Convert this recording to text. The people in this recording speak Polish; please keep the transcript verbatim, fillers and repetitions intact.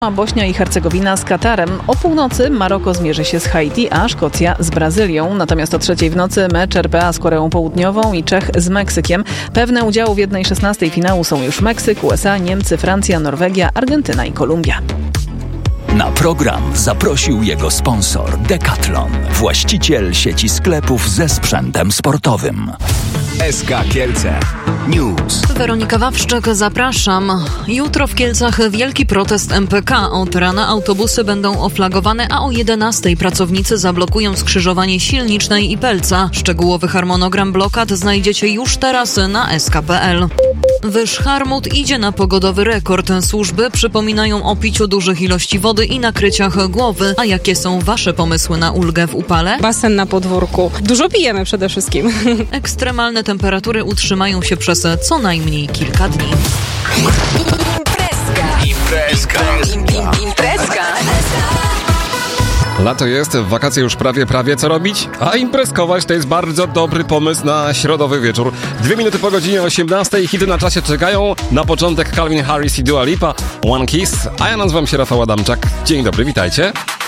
Bośnia i Hercegowina z Katarem. O północy Maroko zmierzy się z Haiti, a Szkocja z Brazylią. Natomiast o trzeciej w nocy mecz R P A z Koreą Południową i Czech z Meksykiem. Pewne udziału w jednej szesnastej finału są już Meksyk, U S A, Niemcy, Francja, Norwegia, Argentyna i Kolumbia. Na program zaprosił jego sponsor Decathlon, właściciel sieci sklepów ze sprzętem sportowym. S K Kielce News. Weronika Wawrzyk, zapraszam. Jutro w Kielcach wielki protest M P K. Od rana autobusy będą oflagowane, a o jedenastej pracownicy zablokują skrzyżowanie Silnicznej i Pelca. Szczegółowy harmonogram blokad znajdziecie już teraz na S K kropka P L. Wyż-Charmut idzie na pogodowy rekord. Służby przypominają o piciu dużych ilości wody i nakryciach głowy. A jakie są wasze pomysły na ulgę w upale? Basen na podwórku. Dużo pijemy przede wszystkim. Ekstremalne temperatury utrzymają się przez co najmniej kilka dni. Imprezka. Imprezka. Im, im, imprezka. Lato jest, wakacje już prawie, prawie. Co robić? A imprezkować to jest bardzo dobry pomysł na środowy wieczór. Dwie minuty po godzinie osiemnastej. Hity na czasie czekają. Na początek Calvin Harris i Dua Lipa, One Kiss. A ja nazywam się Rafał Adamczak. Dzień dobry, witajcie.